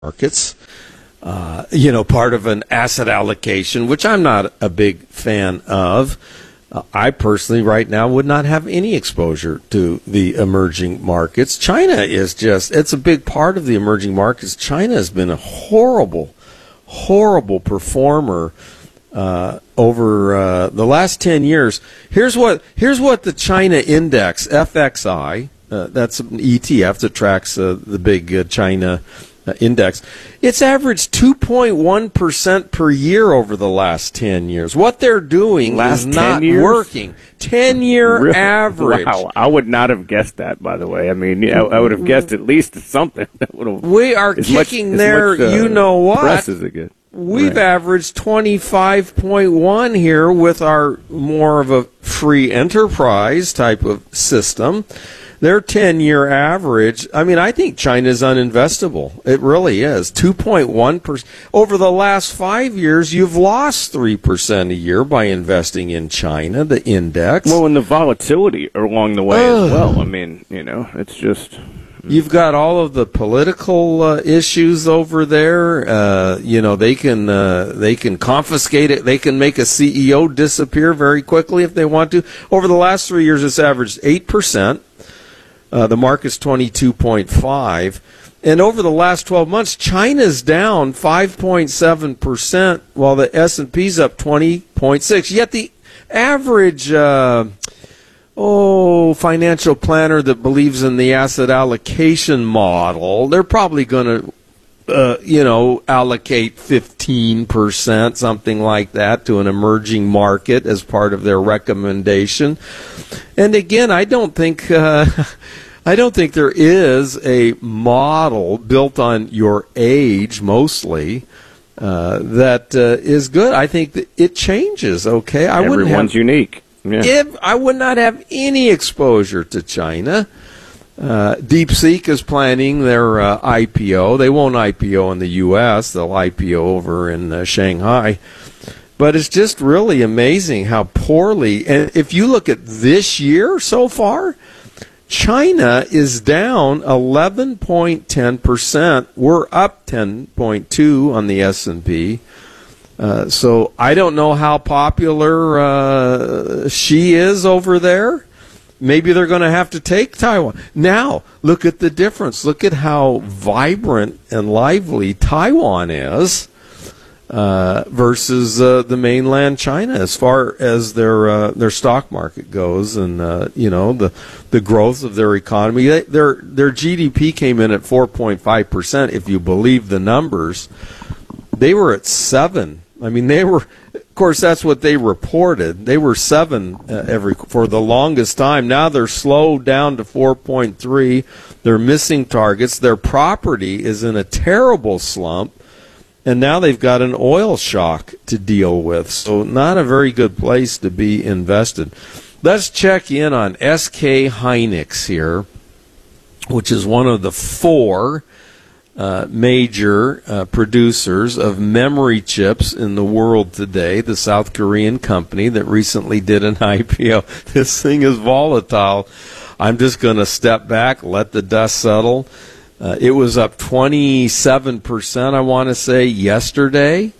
markets. Part of an asset allocation, which I'm not a big fan of. I personally right now would not have any exposure to the emerging markets. China is it's a big part of the emerging markets. China has been a horrible performer over the last 10 years. Here's what the China index, FXI, that's an ETF that tracks the big China index. It's averaged 2.1% per year over the last 10 years. What they're doing is not working. 10-year really? Average. Wow, I would not have guessed that, by the way. I mean, I would have guessed at least something that would have. We are kicking you know what? Press is it good? We've averaged 25.1 here with our more of a free enterprise type of system. Their 10-year average, I think China's uninvestable. It really is. 2.1%. Over the last 5 years, you've lost 3% a year by investing in China, the index. Well, and the volatility along the way as well. It's just... You've got all of the political issues over there. They can confiscate it. They can make a CEO disappear very quickly if they want to. Over the last 3 years, it's averaged 8%. The market's 22.5%. And over the last 12 months, China's down 5.7%, while the S&P's up 20.6%. Yet the average financial planner that believes in the asset allocation model, they're probably going to allocate 15%, something like that, to an emerging market as part of their recommendation. And again, I don't think there is a model built on your age, mostly, that is good. I think that it changes. Okay, everyone's unique. Yeah. I would not have any exposure to China. DeepSeek is planning their IPO. They won't IPO in the U.S. They'll IPO over in Shanghai. But it's just really amazing how poorly. And if you look at this year so far, China is down 11.10%. We're up 10.2% on the S&P. So I don't know how popular she is over there. Maybe they're going to have to take Taiwan. Now, look at the difference. Look at how vibrant and lively Taiwan is versus the mainland China as far as their stock market goes, and the growth of their economy. Their GDP came in at 4.5%. If you believe the numbers, they were at 7%. They were. Of course, that's what they reported. They were 7% for the longest time. Now they're slowed down to 4.3%. They're missing targets. Their property is in a terrible slump, and now they've got an oil shock to deal with. So not a very good place to be invested. Let's check in on SK Hynix here, which is one of the four major producers of memory chips in the world today, the South Korean company that recently did an IPO. This thing is volatile. I'm just going to step back, let the dust settle. It was up 27%, I want to say, yesterday.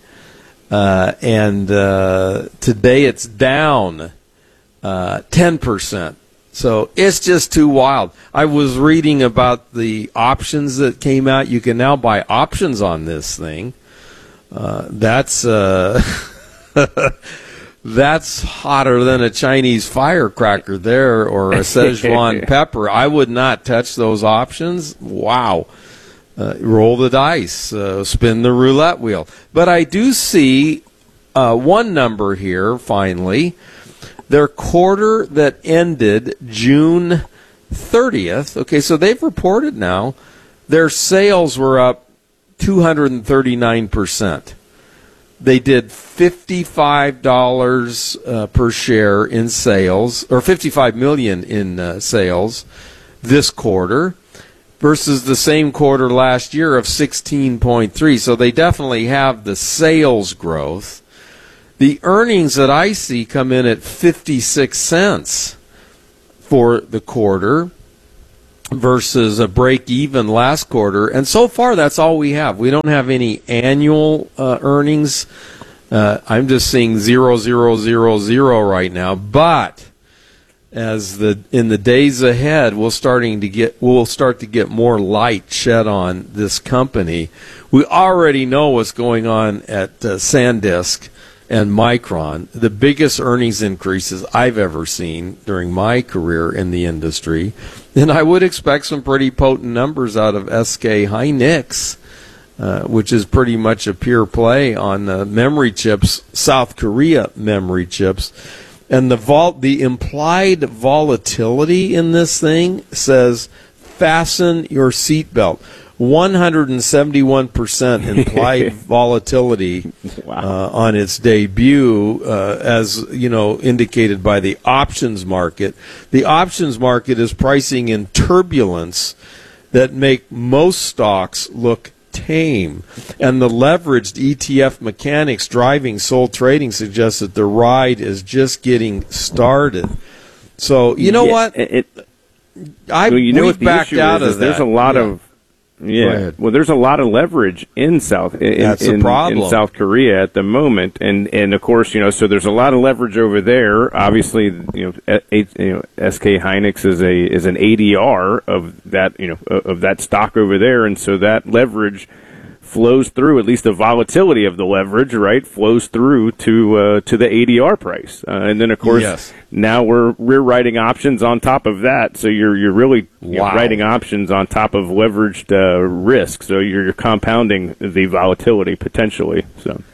And today it's down 10%. So it's just too wild. I was reading about the options that came out. You can now buy options on this thing. That's that's hotter than a Chinese firecracker there, or a Szechuan pepper. I would not touch those options. Wow. Roll the dice, spin the roulette wheel. But I do see one number here, finally. Their quarter that ended June 30th, okay, so they've reported now, their sales were up 239%. They did $55 per share in sales, or $55 million in sales this quarter, versus the same quarter last year of 16.3. So they definitely have the sales growth. The earnings that I see come in at 56 cents for the quarter. versus a break even last quarter. And so far, that's all we have. We don't have any annual earnings. I'm just seeing 0,000 right now. But in the days ahead, we'll start to get more light shed on this company. We already know what's going on at SanDisk and Micron, the biggest earnings increases I've ever seen during my career in the industry. And I would expect some pretty potent numbers out of SK Hynix, which is pretty much a pure play on memory chips, South Korea memory chips. And the implied volatility in this thing says, fasten your seatbelt. 171% implied volatility on its debut, as you know, indicated by the options market. The options market is pricing in turbulence that make most stocks look tame, and the leveraged ETF mechanics driving SOL trading suggests that the ride is just getting started. So you know what? We've backed out of that. There's a lot of there's a lot of leverage in South Korea at the moment, and of course, so there's a lot of leverage over there. Obviously, SK Hynix is an ADR of that, of that stock over there, and so that leverage flows through, at least the volatility of the leverage, right, flows through to the ADR price, and then of course now we're writing options on top of that, so you're really writing options on top of leveraged risk, so you're compounding the volatility potentially. So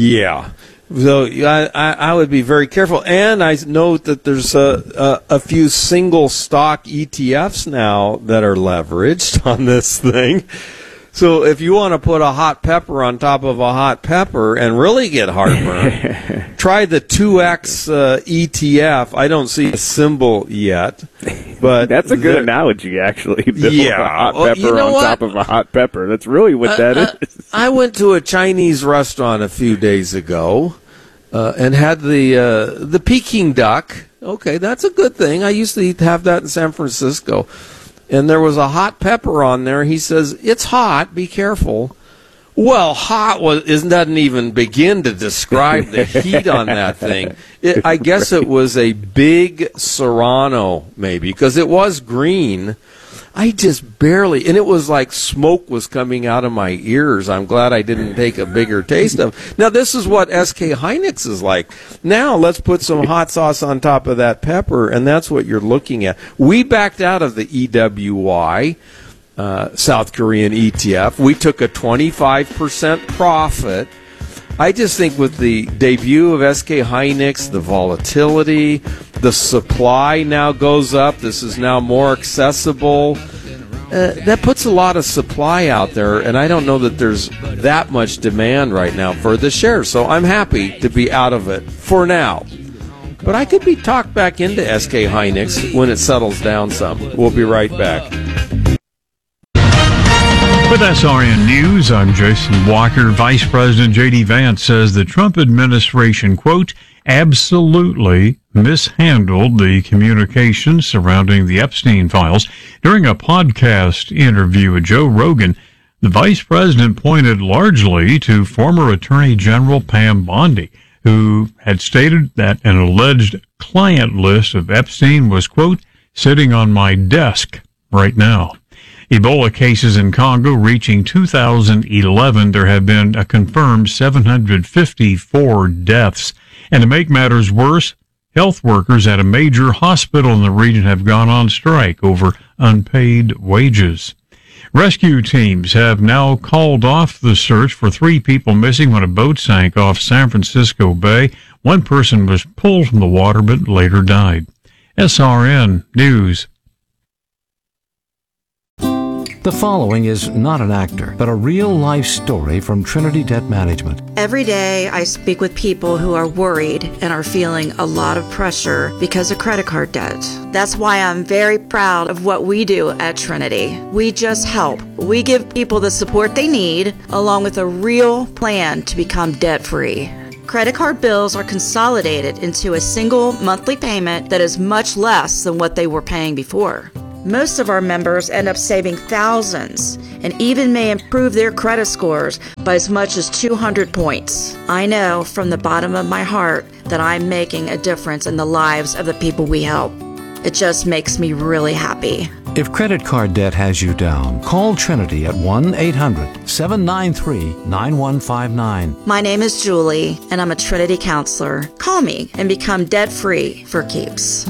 I would be very careful, and I note that there's a few single stock ETFs now that are leveraged on this thing. So if you want to put a hot pepper on top of a hot pepper and really get heartburn, try the 2X ETF. I don't see a symbol yet, but that's a good analogy, actually. Bill. Yeah, a hot pepper on top of a hot pepper. That's really what that is. I went to a Chinese restaurant a few days ago and had the Peking duck. Okay, that's a good thing. I used to have that in San Francisco. And there was a hot pepper on there. He says, "It's hot, be careful." Well, hot doesn't even begin to describe the heat on that thing. I guess it was a big Serrano, maybe, because it was green. I just barely, and it was like smoke was coming out of my ears. I'm glad I didn't take a bigger taste of. Now, this is what SK Hynix is like. Now, let's put some hot sauce on top of that pepper, and that's what you're looking at. We backed out of the EWY, South Korean ETF. We took a 25% profit. I just think with the debut of SK Hynix, the volatility, the supply now goes up. This is now more accessible. That puts a lot of supply out there, and I don't know that there's that much demand right now for the shares. So I'm happy to be out of it for now. But I could be talked back into SK Hynix when it settles down some. We'll be right back. With SRN News, I'm Jason Walker. Vice President J.D. Vance says the Trump administration, quote, absolutely mishandled the communications surrounding the Epstein files. During a podcast interview with Joe Rogan, the vice president pointed largely to former Attorney General Pam Bondi, who had stated that an alleged client list of Epstein was, quote, sitting on my desk right now. Ebola cases in Congo reaching 2011. There have been a confirmed 754 deaths. And to make matters worse, health workers at a major hospital in the region have gone on strike over unpaid wages. Rescue teams have now called off the search for 3 people missing when a boat sank off San Francisco Bay. One person was pulled from the water but later died. SRN News. The following is not an actor, but a real-life story from Trinity Debt Management. Every day I speak with people who are worried and are feeling a lot of pressure because of credit card debt. That's why I'm very proud of what we do at Trinity. We just help. We give people the support they need, along with a real plan to become debt-free. Credit card bills are consolidated into a single monthly payment that is much less than what they were paying before. Most of our members end up saving thousands and even may improve their credit scores by as much as 200 points. I know from the bottom of my heart that I'm making a difference in the lives of the people we help. It just makes me really happy. If credit card debt has you down, call Trinity at 1-800-793-9159. My name is Julie, and I'm a Trinity counselor. Call me and become debt-free for keeps.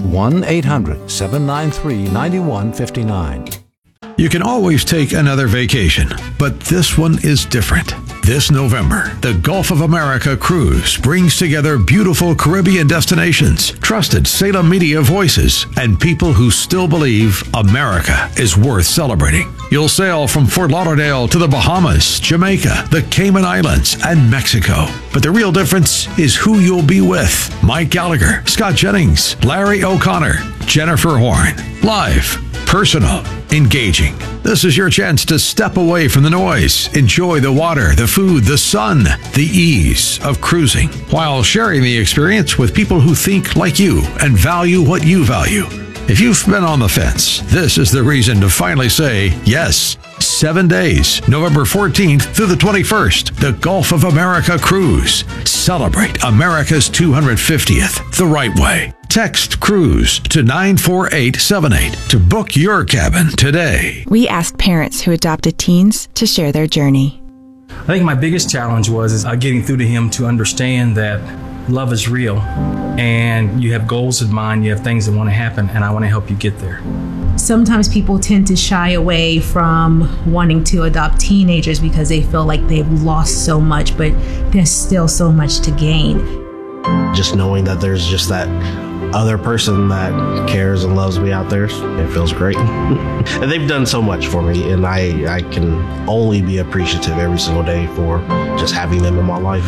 1-800-793-9159. You can always take another vacation, but this one is different. This November, the Gulf of America Cruise brings together beautiful Caribbean destinations, trusted Salem media voices, and people who still believe America is worth celebrating. You'll sail from Fort Lauderdale to the Bahamas, Jamaica, the Cayman Islands, and Mexico. But the real difference is who you'll be with. Mike Gallagher, Scott Jennings, Larry O'Connor, Jennifer Horn. Live, personal, engaging. This is your chance to step away from the noise, enjoy the water, the food, the sun, the ease of cruising, while sharing the experience with people who think like you and value what you value. If you've been on the fence, this is the reason to finally say yes. 7 days, November 14th through the 21st, the Gulf of America Cruise. Celebrate America's 250th the right way. Text CRUISE to 94878 to book your cabin today. We asked parents who adopted teens to share their journey. I think my biggest challenge was getting through to him to understand that love is real and you have goals in mind, you have things that want to happen, and I want to help you get there. Sometimes people tend to shy away from wanting to adopt teenagers because they feel like they've lost so much, but there's still so much to gain. Just knowing that there's just that other person that cares and loves me out there, it feels great. And they've done so much for me, and I can only be appreciative every single day for just having them in my life.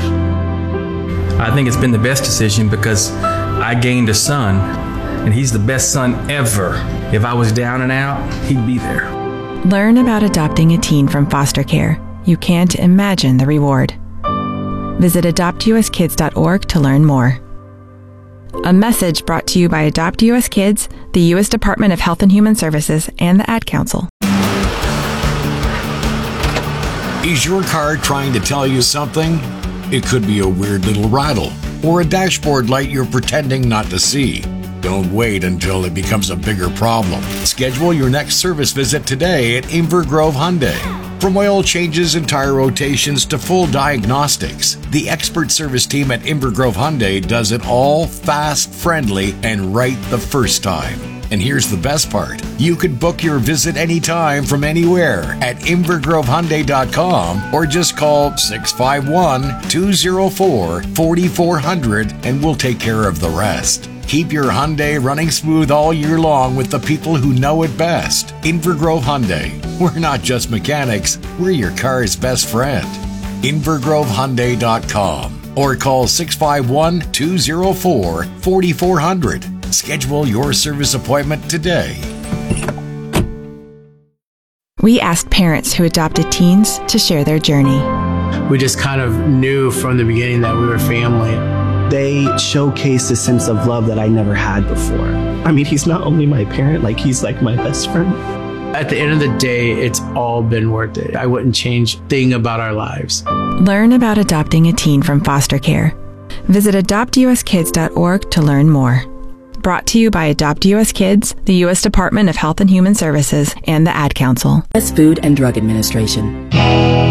I think it's been the best decision because I gained a son, and he's the best son ever. If I was down and out, he'd be there. Learn about adopting a teen from foster care. You can't imagine the reward. Visit adoptuskids.org to learn more. A message brought to you by Adopt U.S. Kids, the U.S. Department of Health and Human Services, and the Ad Council. Is your car trying to tell you something? It could be a weird little rattle or a dashboard light you're pretending not to see. Don't wait until it becomes a bigger problem. Schedule your next service visit today at Inver Grove Hyundai. From oil changes and tire rotations to full diagnostics, the expert service team at Inver Grove Hyundai does it all fast, friendly, and right the first time. And here's the best part. You can book your visit anytime from anywhere at invergrovehyundai.com or just call 651-204-4400 and we'll take care of the rest. Keep your Hyundai running smooth all year long with the people who know it best. Inver Grove Hyundai. We're not just mechanics, we're your car's best friend. invergrovehyundai.com or call 651-204-4400. Schedule your service appointment today. We asked parents who adopted teens to share their journey. We just kind of knew from the beginning that we were family. They showcased a sense of love that I never had before. I mean, he's not only my parent, he's like my best friend. At the end of the day, it's all been worth it. I wouldn't change a thing about our lives. Learn about adopting a teen from foster care. Visit adoptuskids.org to learn more. Brought to you by Adopt U.S. Kids, the U.S. Department of Health and Human Services, and the Ad Council. U.S. Food and Drug Administration.